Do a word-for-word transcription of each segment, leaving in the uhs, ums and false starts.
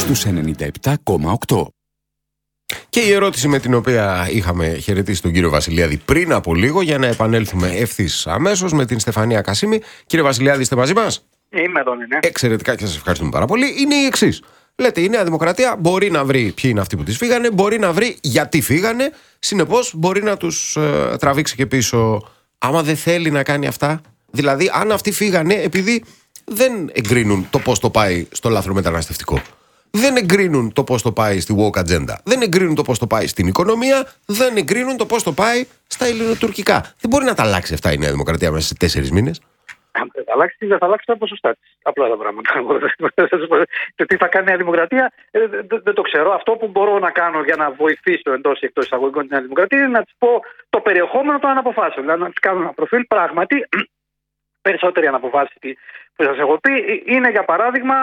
στους ενενήντα επτά κόμμα οκτώ. Και η ερώτηση με την οποία είχαμε χαιρετήσει τον κύριο Βασιλιάδη πριν από λίγο, για να επανέλθουμε ευθύς αμέσως με την Στεφανία Κασίμη. Κύριε Βασιλιάδη, είστε μαζί μας? Είμαι εδώ, ναι. Εξαιρετικά και σας ευχαριστούμε πάρα πολύ. Είναι η εξής. Λέτε, η Νέα Δημοκρατία μπορεί να βρει ποιοι είναι αυτοί που τις φύγανε, μπορεί να βρει γιατί φύγανε, συνεπώς μπορεί να τους ε, τραβήξει και πίσω άμα δεν θέλει να κάνει αυτά. Δηλαδή, αν αυτοί φύγανε επειδή δεν εγκρίνουν το πώς το πάει στο λάθρομεταναστευτικό, δεν εγκρίνουν το πώς το πάει στη woke agenda, δεν εγκρίνουν το πώς το πάει στην οικονομία, δεν εγκρίνουν το πώς το πάει στα ελληνοτουρκικά. Δεν μπορεί να τα αλλάξει αυτά η Νέα Δημοκρατία μέσα σε τέσσερις μήνες. Αν δεν θα αλλάξει, δεν θα αλλάξει τα ποσοστά της. Απλά τα πράγματα. Το τι θα κάνει η Νέα Δημοκρατία δεν το ξέρω. Αυτό που μπορώ να κάνω για να βοηθήσω εντός ή εκτός εισαγωγικών τη Νέα Δημοκρατία είναι να της πω το περιεχόμενο των αναποφάσεων. Δηλαδή να της κάνω ένα προφίλ πράγματι. Περισσότεροι αναποφάσεις που σας έχω πει είναι, για παράδειγμα,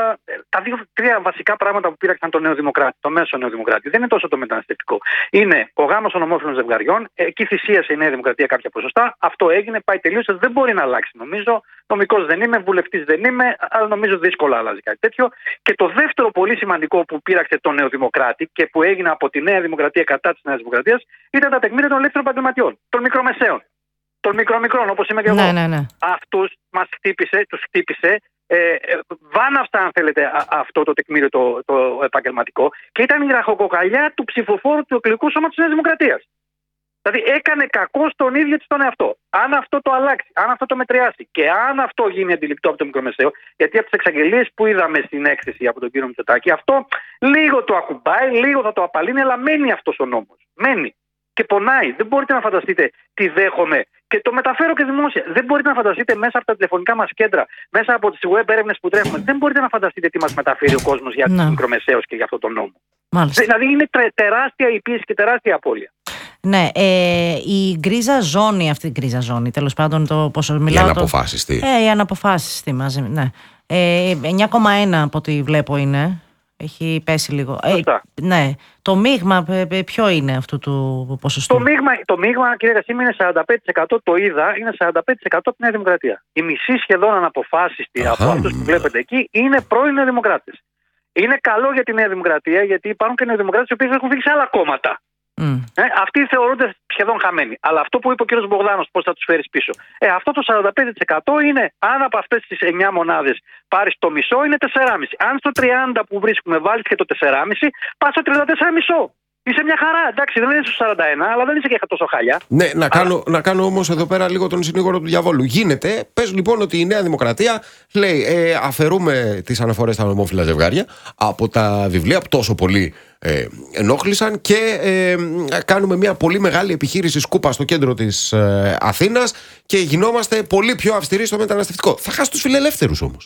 τα δύο, τρία βασικά πράγματα που πήραξαν το Νέο Δημοκράτη, το μέσο Νέο Δημοκράτη. Δεν είναι τόσο το μεταναστευτικό. Είναι ο γάμος των ομόφυλων ζευγαριών. Εκεί θυσίασε η Νέα Δημοκρατία κάποια ποσοστά. Αυτό έγινε, πάει τελείωσε. Δεν μπορεί να αλλάξει, νομίζω. Νομικός δεν είμαι, βουλευτής δεν είμαι, αλλά νομίζω δύσκολα αλλάζει κάτι τέτοιο. Και το δεύτερο πολύ σημαντικό που πήραξε το Νέο Δημοκράτη και που έγινε από τη Νέα Δημοκρατία κατά της Νέας Δημοκρατίας ήταν τα τεκμήρια των ελεύθερων επαγγελματιών, των μικρομεσαίων. Των μικρομικρών, όπως είμαι και εγώ. Ναι, ναι, ναι. Αυτούς μας χτύπησε, τους χτύπησε, ε, ε, βάναυστα, αν θέλετε, α, αυτό το τεκμήριο το, το επαγγελματικό, και ήταν η ραχοκοκαλιά του ψηφοφόρου του εκλογικού σώματος της Νέας Δημοκρατίας. Δηλαδή έκανε κακό στον ίδιο της τον εαυτό. Αν αυτό το αλλάξει, αν αυτό το μετριάσει και αν αυτό γίνει αντιληπτό από το μικρομεσαίο, γιατί από τις εξαγγελίες που είδαμε στην έκθεση από τον κύριο Μητσοτάκη, αυτό λίγο το ακουμπάει, λίγο θα το απαλύνει, αλλά μένει αυτός ο νόμος. Μένει. Και πονάει. Δεν μπορείτε να φανταστείτε τι δέχομαι. Και το μεταφέρω και δημόσια. Δεν μπορείτε να φανταστείτε μέσα από τα τηλεφωνικά μας κέντρα, μέσα από τις web έρευνες που τρέχουμε, δεν μπορείτε να φανταστείτε τι μας μεταφέρει ο κόσμος για τους μικρομεσαίους και για αυτόν τον νόμο. Μάλιστα. Δηλαδή είναι τεράστια η πίεση και τεράστια απώλεια. Ναι, ε, η γκρίζα ζώνη, αυτή η γκρίζα ζώνη, τέλος πάντων, το πόσο μιλάω. Η αναποφάσιστη. Το... Ε, η αναποφάσιστη μαζί, ναι. Ε, εννιά κόμμα ένα από ό,τι βλέπω είναι. Έχει πέσει λίγο. Ε, ναι. Το μείγμα ποιο είναι αυτού του ποσοστού? Το μείγμα, το μείγμα, κύριε Κασίμη, είναι σαράντα πέντε τοις εκατό, το είδα, είναι σαράντα πέντε τοις εκατό από τη Νέα Δημοκρατία. Η μισή σχεδόν αναποφάσιστη από αυτούς που βλέπετε εκεί είναι πρώην νεοδημοκράτες. Είναι καλό για τη Νέα Δημοκρατία, γιατί υπάρχουν και νεοδημοκράτες οι οποίοι έχουν φύγει σε άλλα κόμματα. Mm. Ε, αυτοί θεωρούνται σχεδόν χαμένοι. Αλλά αυτό που είπε ο κ. Μπογδάνος, πώς θα τους φέρεις πίσω. Ε, αυτό το σαράντα πέντε τοις εκατό είναι, αν από αυτές τις εννιά μονάδες πάρεις το μισό, είναι τέσσερα κόμμα πέντε. Αν στο τριάντα που βρίσκουμε βάλεις και το τέσσερα κόμμα πέντε, πας στο τριάντα τέσσερα κόμμα πέντε. Είσαι μια χαρά, εντάξει, δεν είσαι στο σαράντα ένα, αλλά δεν είσαι και τόσο χάλια. Ναι, να κάνω, αλλά... να κάνω όμως εδώ πέρα λίγο τον συνήγορο του διαβόλου. Γίνεται, πες λοιπόν ότι η Νέα Δημοκρατία λέει ε, αφαιρούμε τις αναφορές στα ομόφυλα ζευγάρια από τα βιβλία που τόσο πολύ ε, ενόχλησαν και ε, κάνουμε μια πολύ μεγάλη επιχείρηση σκούπα στο κέντρο της ε, Αθήνας και γινόμαστε πολύ πιο αυστηροί στο μεταναστευτικό. Θα χάσει τους φιλελεύθερους όμως.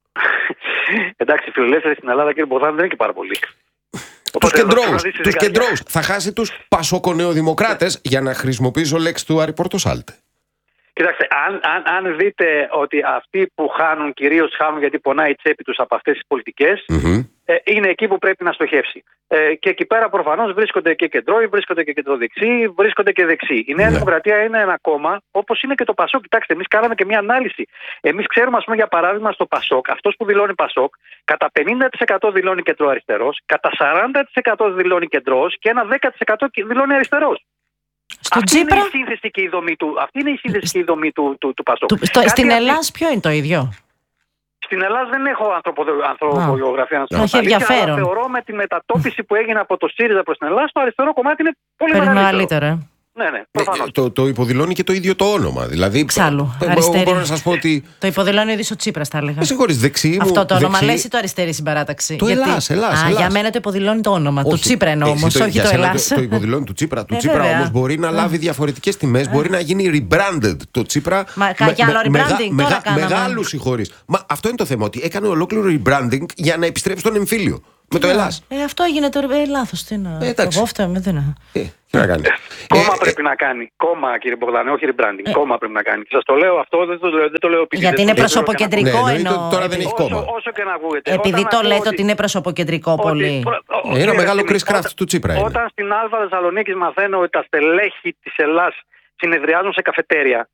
Εντάξει, οι φιλελεύθεροι στην Ελλάδα, κύριε Μπογδάνο, δεν είναι και πάρα πολύ. Τους κεντρώους, τους κεντρώους. Θα χάσει τους πασοκονεοδημοκράτες, για να χρησιμοποιήσω λέξη του Άρη Πορτοσάλτε. Κοιτάξτε, αν, αν, αν δείτε ότι αυτοί που χάνουν, κυρίως χάνουν γιατί πονάει η τσέπη τους από αυτές τις πολιτικές, mm-hmm. ε, είναι εκεί που πρέπει να στοχεύσει. Ε, και εκεί πέρα προφανώς βρίσκονται και κεντρώοι, βρίσκονται και κεντροδεξιοί, βρίσκονται και δεξιοί. Η Νέα ναι. Δημοκρατία είναι ένα κόμμα, όπως είναι και το Πασόκ. Κοιτάξτε, εμείς κάναμε και μια ανάλυση. Εμείς ξέρουμε, ας πούμε, για παράδειγμα, στο Πασόκ, αυτός που δηλώνει Πασόκ, κατά πενήντα τοις εκατό δηλώνει κεντροαριστερός, κατά σαράντα τοις εκατό δηλώνει κεντρός και ένα δέκα τοις εκατό δηλώνει αριστερός. Στο αυτή, Τσίπρα... είναι η σύνθεση και η δομή του, αυτή είναι η σύνθεση και η δομή του, του, του Πασόκ. Του, στο, στην Ελλάδα ποιο είναι το ίδιο? Στην Ελλάδα δεν έχω ανθρωπογεωγραφία να σας πω. Αλλά θεωρώ με τη μετατόπιση που έγινε από το ΣΥΡΙΖΑ προς την Ελλάδα, το αριστερό κομμάτι είναι πολύ μεγαλύτερο. Ναι, ναι, ναι, το, το υποδηλώνει και το ίδιο το όνομα. Δηλαδή, Ξάλου, αριστερή. Μπορώ να σας πω ότι... Το υποδηλώνει ο ίδιος ο Τσίπρας, τα έλεγα. Με συγχωρείς, δεξί μου. Αυτό το όνομα δεξί... λες ή το αριστερή συμπαράταξη? Το Γιατί... Ελλάς, Ελλάς, Α, Ελλάς. για μένα το υποδηλώνει το όνομα. Όχι, του Τσίπρα εννοώ όμως, όχι το Ελλάς. Το, το υποδηλώνει του Τσίπρα. Του Τσίπρα όμως μπορεί να λάβει διαφορετικές τιμές, μπορεί να γίνει rebranded το Τσίπρα. Μα κι άλλο rebranding τώρα κάναμε. Μεγάλους συγχωρείς. Μα αυτό είναι το θέμα, ότι έκανε ολόκληρο rebranding για να επιστρέψει στον εμφύλιο. Με το Ελλάς. Ε, αυτό έγινε τώρα. Ε, λάθος. Τι να. Εγώ φταίμε, δεν είναι. Τι να κάνει. Κόμμα πρέπει να κάνει. Κόμμα, κύριε Μπογδάνε, όχι rebranding. Κόμμα πρέπει να κάνει. Σας το λέω αυτό, δεν το λέω επειδή. Γιατί είναι προσωποκεντρικό εννοώ. Τώρα δεν έχει κόμμα. Όσο και να ακούγεται. Επειδή το λέτε ότι είναι προσωποκεντρικό πολύ. Είναι ένα μεγάλο Chris Craft του Τσίπρα. Όταν στην Α Θεσσαλονίκης μαθαίνω ότι τα στελέχη της Ελλάς συνεδριάζουν σε καφετέρια,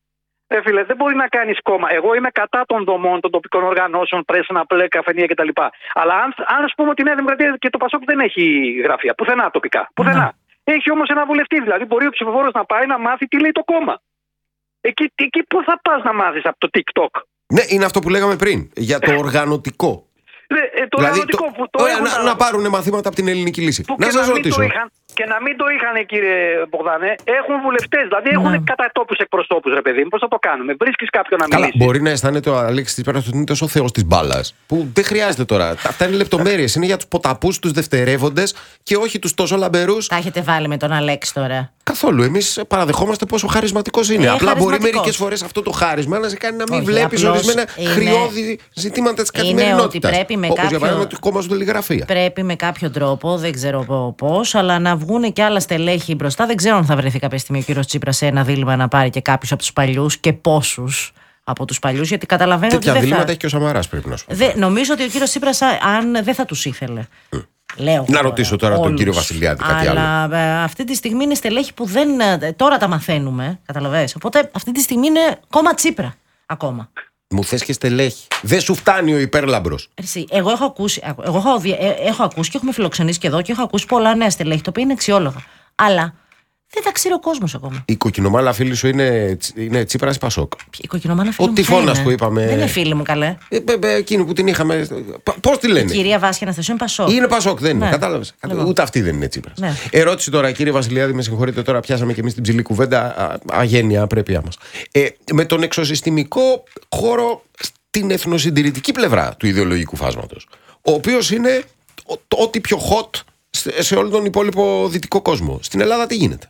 Ε, φίλε, δεν μπορεί να κάνει κόμμα. Εγώ είμαι κατά των δομών, των τοπικών οργανώσεων, πρέσινα, πλέ, καφενεία κτλ. Αλλά αν, αν ας πούμε ότι η Νέα Δημοκρατία και το Πασόκ δεν έχει γραφεία, πουθενά τοπικά. Πουθενά. Mm. Έχει όμως ένα βουλευτή. Δηλαδή, μπορεί ο ψηφοφόρος να πάει να μάθει τι λέει το κόμμα. Εκεί, εκεί πού θα πας να μάθεις από το TikTok. Ναι, είναι αυτό που λέγαμε πριν. Για το οργανωτικό. Ναι, ε, το δηλαδή, οργανωτικό το, που το ωραία, έχουν, να, να πάρουν μαθήματα από την ελληνική λύση. Να σας ρωτήσω. Είχαν, και να μην το είχαν, κύριε Μπογδάνε, έχουν βουλευτές. Δηλαδή έχουν ναι. κατά τόπους εκπροσώπους, ρε παιδί μου. Πώς θα το κάνουμε. Βρίσκεις κάποιον να μιλήσει. Καλά, μπορεί να αισθάνεται ο Αλέξης Τσίπρας ότι είναι τόσο θεός της μπάλας. Που δεν χρειάζεται τώρα. Αυτά είναι λεπτομέρειες. Είναι για τους ποταπούς, τους δευτερεύοντες και όχι τους τόσο λαμπερούς. Τα έχετε βάλει με τον Αλέξη τώρα. Καθόλου. Εμείς παραδεχόμαστε πόσο χαρισματικός είναι. Ε, Απλά μπορεί μερικές φορές αυτό το χάρισμα να σε κάνει να μην βλέπεις ορισμένα είναι... χρειώδη ζητήματα της καθημερινότητας. Όπως κάποιο... για παράδειγμα το κόμμα σου τηλεγραφία. Πρέπει με κάποιο τρόπο, δεν ξέρω πώς, αλλά να βγουν και άλλα στελέχη μπροστά. Δεν ξέρω αν θα βρεθεί κάποια στιγμή ο κύριος Τσίπρας σε ένα δίλημμα να πάρει και κάποιους από τους παλιούς και πόσους από τους παλιούς, γιατί καταλαβαίνω τέτοια ότι. Τέτοια δίλημματα θα... έχει και ο Σαμαράς, πρέπει να σου πω. Δε, νομίζω ότι ο κύριος Τσίπρας, αν δεν θα τους ήθελε. Mm. Λέω να ρωτήσω τώρα όλους, τον κύριο Βασιλιάδη κάτι αλλά, άλλο. Αλλά αυτή τη στιγμή είναι στελέχη που δεν. Τώρα τα μαθαίνουμε, καταλαβαίνεις. Οπότε αυτή τη στιγμή είναι κόμμα Τσίπρα ακόμα. Μου θες και στελέχη. Δεν σου φτάνει ο υπέρλαμπρος. Εσύ, εγώ έχω ακούσει, εγώ έχω, έχω ακούσει και έχουμε φιλοξενήσει και εδώ και έχω ακούσει πολλά νέα στελέχη, τα οποία είναι αξιόλογα. Αλλά δεν τα ξέρει ο κόσμος ακόμα. Η κοκκινομάλα φίλη σου είναι, είναι Τσίπρας ή Πασόκ? Η κοκκινομάλα φίλη μου. Ο τυφώνας που είπαμε. Δεν είναι φίλη μου, καλέ. Ε, ε, ε, εκείνη που την είχαμε. Πώς τη λένε? Η κυρία Βάσια Αναστασίου είναι Πασόκ. Είναι Πασόκ, δεν είναι. Ναι. Κατάλαβες. Λοιπόν. Ούτε αυτή δεν είναι Τσίπρας. Ναι. Ερώτηση τώρα, κύριε Βασιλιάδη, με συγχωρείτε τώρα, πιάσαμε και εμείς την ψηλή κουβέντα. Α, αγένεια, πρέπειά μας. Ε, με τον εξωσυστημικό χώρο στην εθνοσυντηρητική πλευρά του ιδεολογικού φάσματος, ο οποίος είναι ό,τι πιο hot σε όλο τον υπόλοιπο δυτικό κόσμο. Στην Ελλάδα τι γίνεται?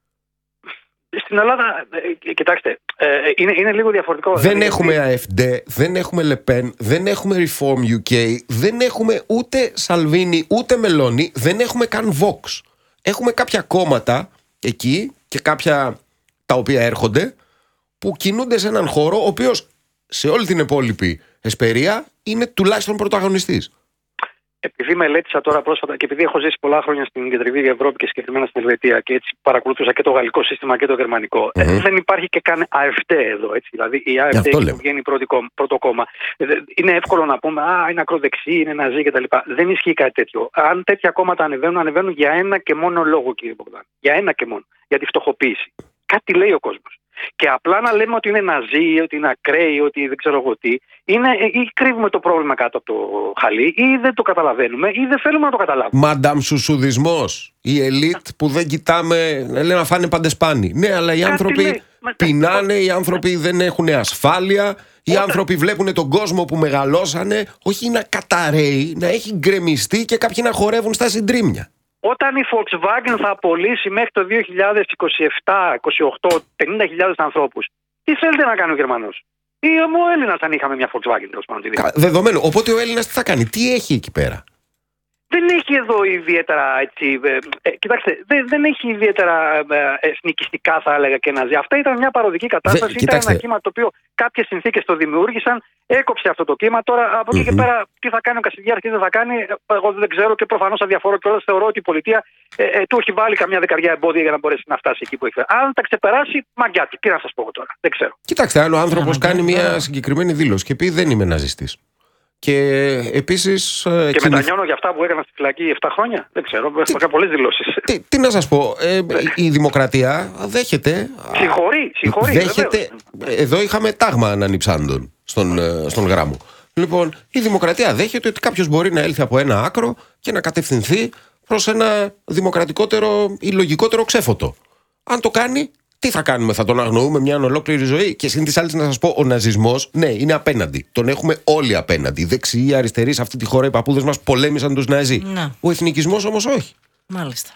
Στην Ελλάδα, ε, κοιτάξτε, ε, είναι, είναι λίγο διαφορετικό. Δεν δηλαδή, έχουμε Α Εφ Ντι, δεν έχουμε Λεπέν, δεν έχουμε Reform γιου κέι, δεν έχουμε ούτε Σαλβίνι, ούτε Μελώνη, δεν έχουμε καν Vox. Έχουμε κάποια κόμματα εκεί και κάποια τα οποία έρχονται που κινούνται σε έναν χώρο ο οποίος σε όλη την υπόλοιπη εσπερία είναι τουλάχιστον πρωταγωνιστής. Επειδή μελέτησα τώρα πρόσφατα και επειδή έχω ζήσει πολλά χρόνια στην Κεντρική Ευρώπη και συγκεκριμένα στην Ελβετία και έτσι παρακολουθούσα και το γαλλικό σύστημα και το γερμανικό, mm-hmm. ε, δεν υπάρχει και καν Α Εφ Ντι εδώ. Έτσι. Δηλαδή η Α Εφ Ντι που βγαίνει πρώτο, πρώτο κόμμα. Είναι εύκολο να πούμε, α, είναι ακροδεξί, είναι ναζί κτλ. Δεν ισχύει κάτι τέτοιο. Αν τέτοια κόμματα ανεβαίνουν, ανεβαίνουν για ένα και μόνο λόγο, κύριε Μπογδάν. Για ένα και μόνο. Για τη φτωχοποίηση. Κάτι λέει ο κόσμος. Και απλά να λέμε ότι είναι ναζί, ότι είναι ακραίοι, ότι δεν ξέρω εγώ τι, είναι, ή κρύβουμε το πρόβλημα κάτω από το χαλί, ή δεν το καταλαβαίνουμε, ή δεν θέλουμε να το καταλάβουμε. Μανταμ σουσουδισμός. Η ελίτ που δεν κοιτάμε, λένε να φάνε παντεσπάνι. Ναι, αλλά οι άνθρωποι λέει, πεινάνε, οι άνθρωποι δεν έχουν ασφάλεια, οι Όταν... άνθρωποι βλέπουν τον κόσμο που μεγαλώσανε, όχι να καταραίει, να έχει γκρεμιστεί και κάποιοι να χορεύουν στα συντρίμμια. Όταν η Volkswagen θα απολύσει μέχρι το δύο χιλιάδες είκοσι επτά είκοσι οκτώ πενήντα χιλιάδες ανθρώπους, τι θέλετε να κάνει ο Γερμανός? Ή ο Έλληνας, αν είχαμε μια Volkswagen, τέλος πάντων. Δεδομένου. Οπότε ο Έλληνας τι θα κάνει, τι έχει εκεί πέρα? Δεν έχει εδώ ιδιαίτερα, έτσι, ε, ε, κοιτάξτε, δεν, δεν έχει ιδιαίτερα ε, εθνικιστικά, θα έλεγα, και ναζί. Αυτά ήταν μια παροδική κατάσταση. Δε, ήταν ένα κύμα το οποίο κάποιες συνθήκες το δημιούργησαν, έκοψε αυτό το κύμα. Τώρα από εκεί mm-hmm. και πέρα, τι θα κάνει ο Κασιδιάρης, τι δεν θα κάνει, εγώ δεν ξέρω και προφανώς αδιαφορώ κιόλας. Θεωρώ ότι η πολιτεία ε, ε, του έχει βάλει καμιά δεκαριά εμπόδια για να μπορέσει να φτάσει εκεί που έχει. Αν τα ξεπεράσει, μαγκιά του. Τι να σας πω τώρα, δεν ξέρω. Κοιτάξτε, αν ο άνθρωπος κάνει μια συγκεκριμένη δήλωση και πει δεν είμαι ναζιστής. Και επίσης. Και κινηθ... μετανιώνω για αυτά που έκανα στη φυλακή επτά χρόνια. Δεν ξέρω. Έχω πολλές δηλώσεις. Τι, τι να σας πω. Ε, η δημοκρατία δέχεται. Συγχωρεί, συγχωρεί. Δέχεται. Εδώ είχαμε τάγμα ανανυψάντων στον, στον γράμμο. Λοιπόν, η δημοκρατία δέχεται ότι κάποιος μπορεί να έλθει από ένα άκρο και να κατευθυνθεί προς ένα δημοκρατικότερο ή λογικότερο ξέφωτο. Αν το κάνει. Τι θα κάνουμε, θα τον αγνοούμε μια ολόκληρη ζωή? Και συν της άλλης να σας πω, ο ναζισμός, ναι, είναι απέναντι. Τον έχουμε όλοι απέναντι. Δεξιοί, αριστεροί, σε αυτή τη χώρα οι παππούδες μας πολέμησαν τους Ναζί. Ναι. Ο εθνικισμός όμως όχι. Μάλιστα.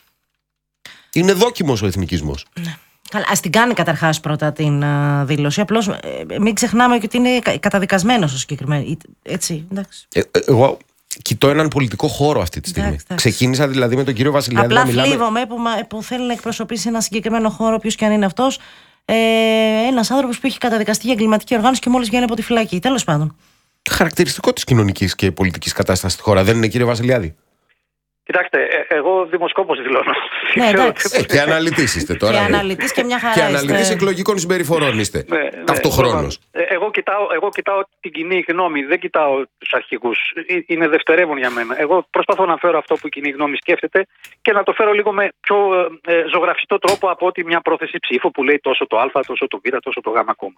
Είναι δόκιμος ο εθνικισμός. Ναι. Καλά, ας την κάνει καταρχάς πρώτα την uh, δήλωση. Απλώς ε, μην ξεχνάμε και ότι είναι καταδικασμένος ο συγκεκριμένο. Έτσι, εντάξει. Ε, ε, εγώ κοιτώ έναν πολιτικό χώρο αυτή τη στιγμή. Εντάξει, εντάξει. Ξεκίνησα δηλαδή με τον κύριο Βασιλιάδη. Απλά να μιλάμε. θλίβομαι που, που θέλει να εκπροσωπήσει ένα συγκεκριμένο χώρο, ποιος και αν είναι αυτός. Ε, ένας άνθρωπος που έχει καταδικαστεί για εγκληματική οργάνωση και μόλις βγαίνει από τη φυλακή. Τέλος πάντων. Χαρακτηριστικό της κοινωνικής και πολιτικής κατάστασης στη χώρα, δεν είναι, κύριε Βασιλιάδη? Κοιτάξτε, ε, εγώ δημοσκόπος δηλώνω. Ναι, εντάξει. Ε, και αναλυτής είστε τώρα. Και αναλυτής και μια χαρά. Και αναλυτής εκλογικών συμπεριφορών είστε. Ναι, ταυτοχρόνως. Ναι, εγώ, κοιτάω, εγώ κοιτάω την κοινή γνώμη, δεν κοιτάω τους αρχηγούς. Είναι δευτερεύον για μένα. Εγώ προσπαθώ να φέρω αυτό που η κοινή γνώμη σκέφτεται και να το φέρω λίγο με πιο ε, ζωγραφιστό τρόπο από ότι μια πρόθεση ψήφου που λέει τόσο το Α, τόσο το Β, τόσο το Γ κόμμα.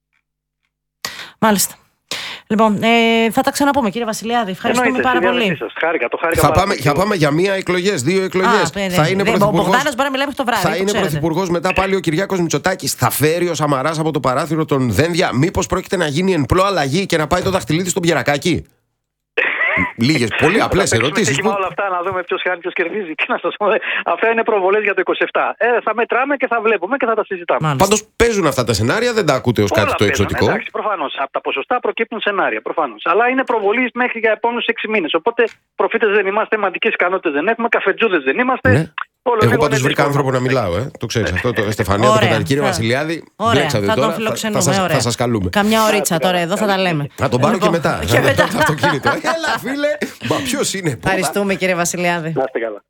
Μάλιστα. Λοιπόν, ε, θα τα ξαναπούμε, κύριε Βασιλιάδη. Ευχαριστούμε Εννοείται, πάρα πολύ. Χάρηκα, το χάρηκα θα, πάρα πάμε, πολύ. θα πάμε για μία εκλογές, δύο εκλογές. Α, ναι, θα είναι ναι, πρωθυπουργός. Ο Μπογδάνος μπορεί να μιλάει το βράδυ. Θα είναι πρωθυπουργός μετά πάλι ο Κυριάκος Μητσοτάκης. Θα φέρει ο Σαμαράς από το παράθυρο των Δένδια. Μήπως πρόκειται να γίνει εν πλώ αλλαγή και να πάει το δαχτυλίδι στον Πιερακάκη? Λίγες, πολύ απλές ερωτήσεις. Που... όλα αυτά να δούμε ποιος χάνει, ποιος κερδίζει. Τι να σας πω, αυτά είναι προβολές για το είκοσι επτά. Ε, θα μετράμε και θα βλέπουμε και θα τα συζητάμε. Πάντως παίζουν αυτά τα σενάρια, δεν τα ακούτε ως κάτι το εξωτικό. Εντάξει, προφανώς. Από τα ποσοστά προκύπτουν σενάρια. Προφανώς. Αλλά είναι προβολή μέχρι για επόμενους έξι μήνες. Οπότε προφήτες δεν είμαστε, μαντικές ικανότητες δεν έχουμε, καφετζούδες δεν είμαστε. Ναι. Όλο Εγώ πάντως βρήκα άνθρωπο να μιλάω, ε. Το ξέρεις αυτό, το Στεφανία, το πετάει. Κύριε Βασιλιάδη, μπλέξατε τώρα, θα σας καλούμε. Καμιά ωρίτσα τώρα εδώ θα τα λέμε. Θα τον πάρω και μετά. Και μετά. Το αυτοκίνητο. Έλα φίλε, μα ποιος είναι? Ευχαριστούμε κύριε Βασιλιάδη. Να είστε καλά.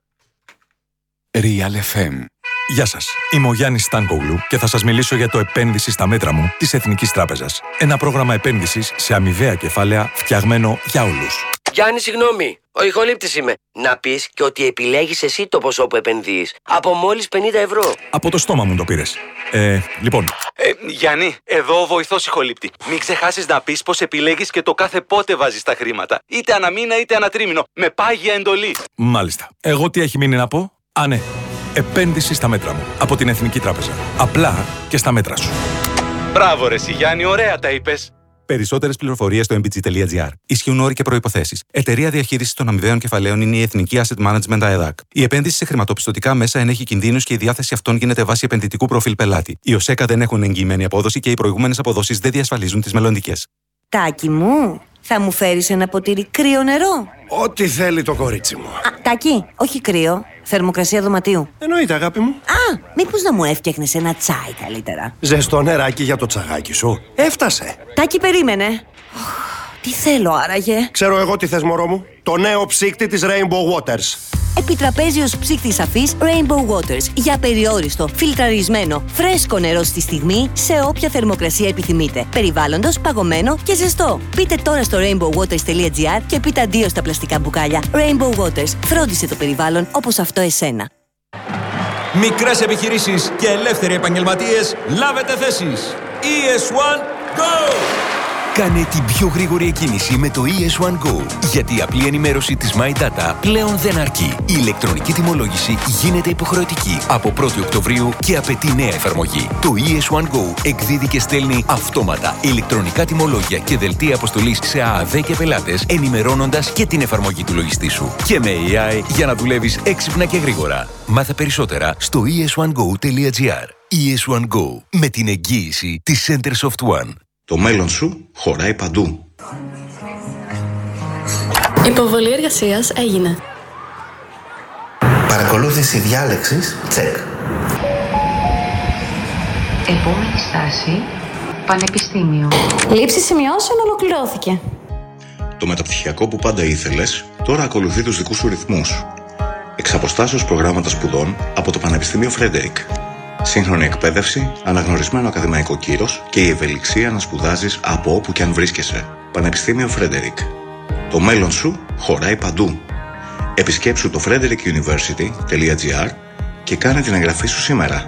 Real εφ εμ. Γεια σας, είμαι ο Γιάννης Στάνκογλου και θα σας μιλήσω για το επένδυση στα μέτρα μου της Εθνικής Τράπεζας. Ένα πρόγραμμα επένδυσης σε αμοιβαία κεφάλαια φτιαγμένο για όλους. Γιάννη, συγγνώμη. Ο ηχολήπτης είμαι. Να πεις και ότι επιλέγεις εσύ το ποσό που επενδύεις. Από μόλις πενήντα ευρώ. Από το στόμα μου το πήρες. Ε, λοιπόν. Ε, Γιάννη, εδώ ο βοηθός ηχολήπτη. Μην ξεχάσεις να πεις πως επιλέγεις και το κάθε πότε βάζεις τα χρήματα. Είτε ανά μήνα είτε ανά τρίμηνο. Με πάγια εντολή. Μάλιστα. Εγώ τι έχει μείνει να πω? Α, ναι. Επένδυση στα μέτρα μου. Από την Εθνική Τράπεζα. Απλά και στα μέτρα σου. Μπράβο ρε εσύ Γιάννη, ωραία τα είπες. Περισσότερες πληροφορίες στο εμ μπι τζι τελεία τζι άρ. Ισχύουν όροι και προϋποθέσεις. Εταιρεία διαχείρισης των αμοιβαίων κεφαλαίων είναι η Εθνική Asset Management ΑΕΔΑΚ. Η επένδυση σε χρηματοπιστωτικά μέσα ενέχει κινδύνους και η διάθεση αυτών γίνεται βάσει επενδυτικού προφίλ πελάτη. Οι ΟΣΕΚΑ δεν έχουν εγγυημένη απόδοση και οι προηγούμενες αποδόσεις δεν διασφαλίζουν τις μελλοντικές. Τάκη μου, θα μου φέρεις ένα ποτήρι κρύο νερό? Ό,τι θέλει το κορίτσι μου. Α, Τάκη, όχι κρύο. Θερμοκρασία δωματίου. Εννοείται, αγάπη μου. Α, μήπως να μου έφτιαχνες ένα τσάι καλύτερα? Ζεστό νεράκι για το τσαγάκι σου. Έφτασε. Τάκη, περίμενε. Τι θέλω άραγε? Ξέρω εγώ τι θες, μωρό μου. Το νέο ψύκτη της Rainbow Waters. Επιτραπέζιος ψύκτης αφής Rainbow Waters. Για περιόριστο, φιλτραρισμένο, φρέσκο νερό στη στιγμή, σε όποια θερμοκρασία επιθυμείτε. Περιβάλλοντος, παγωμένο και ζεστό. Μπείτε τώρα στο rainbow waters τελεία τζι άρ και πείτε αντίο στα πλαστικά μπουκάλια. Rainbow Waters. Φρόντισε το περιβάλλον όπως αυτό εσένα. Μικρές επιχειρήσεις και ελεύθεροι επαγγελματίες, λάβετε θέσεις. ι ες βαν Go! Κάνε την πιο γρήγορη εκκίνηση με το ι ες βαν Go, γιατί η απλή ενημέρωση της MyData πλέον δεν αρκεί. Η ηλεκτρονική τιμολόγηση γίνεται υποχρεωτική από πρώτη Οκτωβρίου και απαιτεί νέα εφαρμογή. Το ι ες βαν Go εκδίδει και στέλνει αυτόματα ηλεκτρονικά τιμολόγια και δελτία αποστολής σε ΑΑΔ και πελάτες, ενημερώνοντας και την εφαρμογή του λογιστή σου. Και με έι άι για να δουλεύεις έξυπνα και γρήγορα. Μάθε περισσότερα στο ι ες βαν go τελεία τζι άρ. ι ες βαν Go, με την εγγύηση της Centersoft One. Το μέλλον σου χωράει παντού. Υποβολή εργασίας έγινε. Παρακολούθηση διάλεξης, τσεκ. Επόμενη στάση, πανεπιστήμιο. Λήψη σημειώσεων ολοκληρώθηκε. Το μεταπτυχιακό που πάντα ήθελες, τώρα ακολουθεί τους δικούς σου ρυθμούς. Εξ αποστάσεως προγράμματα σπουδών από το Πανεπιστήμιο Φρέντερικ. Σύγχρονη εκπαίδευση, αναγνωρισμένο ακαδημαϊκό κύρος και η ευελιξία να σπουδάζεις από όπου και αν βρίσκεσαι. Πανεπιστήμιο Φρέντερικ. Το μέλλον σου χωράει παντού. Επισκέψου το frederick university τελεία τζι άρ και κάνε την εγγραφή σου σήμερα.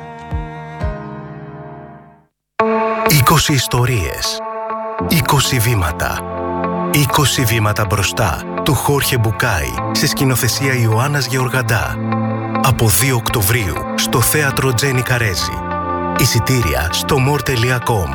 είκοσι ιστορίες. είκοσι βήματα. είκοσι βήματα μπροστά του Χόρχε Μπουκάη σε σκηνοθεσία Ιωάννας Γεωργαντά. Από δύο Οκτωβρίου στο θέατρο Τζένι Καρέζη. Εισιτήρια στο μορ τελεία κομ.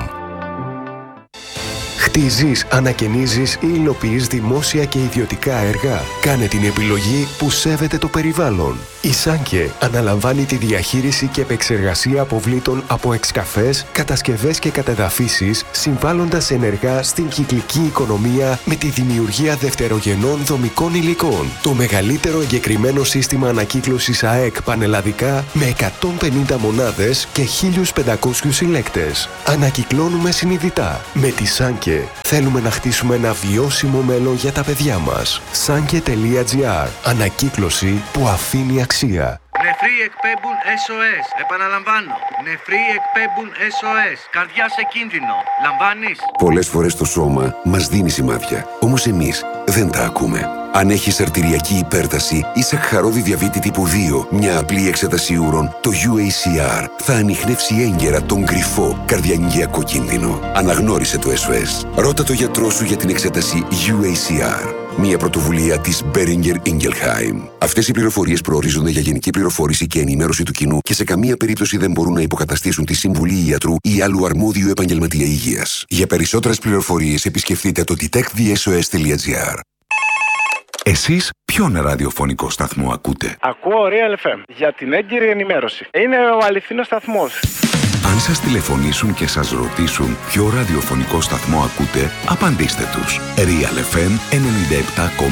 Χτίζεις, ανακαινίζεις ή υλοποιείς δημόσια και ιδιωτικά έργα. Κάνε την επιλογή που σέβεται το περιβάλλον. Η Σάνκε αναλαμβάνει τη διαχείριση και επεξεργασία αποβλήτων από εξκαφές, κατασκευές και κατεδαφίσεις, συμβάλλοντας ενεργά στην κυκλική οικονομία με τη δημιουργία δευτερογενών δομικών υλικών. Το μεγαλύτερο εγκεκριμένο σύστημα ανακύκλωσης ΑΕΚ πανελλαδικά με εκατόν πενήντα μονάδες και χίλιους πεντακόσιους συλλέκτες. Ανακυκλώνουμε συνειδητά. Με τη Σάνκε Σάνκε. Θέλουμε να χτίσουμε ένα βιώσιμο μέλλον για τα παιδιά μας. Σάνκε τελεία τζι άρ. Ανακύκλωση που αφήνει αξία. Νεφροί εκπέμπουν ες ο ες. Επαναλαμβάνω. Νεφροί εκπέμπουν ες ο ες. Καρδιά σε κίνδυνο. Λαμβάνεις? Πολλές φορές το σώμα μας δίνει σημάδια. Όμως εμείς δεν τα ακούμε. Αν έχεις αρτηριακή υπέρταση ή σακχαρώδη διαβήτη τύπου δύο, μια απλή εξέταση ούρων, το γιου έι σι αρ θα ανιχνεύσει έγκαιρα τον κρυφό καρδιαγγειακό κίνδυνο. Αναγνώρισε το ες ο ες. Ρώτα το γιατρό σου για την εξέταση γιου έι σι αρ. Μια πρωτοβουλία της Boehringer Ingelheim. Αυτές οι πληροφορίες προορίζονται για γενική πληροφόρηση και ενημέρωση του κοινού και σε καμία περίπτωση δεν μπορούν να υποκαταστήσουν τη συμβουλή ιατρού ή άλλου αρμόδιου επαγγελματία υγείας. Για περισσότερες πληροφορίες επισκεφτείτε το detect the s o s dot g r. Εσείς ποιον ραδιοφωνικό σταθμό ακούτε? Ακούω Real εφ εμ για την έγκυρη ενημέρωση. Είναι ο αληθινός σταθμός. Αν σας τηλεφωνήσουν και σας ρωτήσουν ποιο ραδιοφωνικό σταθμό ακούτε, απαντήστε τους. Real εφ εμ ενενήντα επτά κόμμα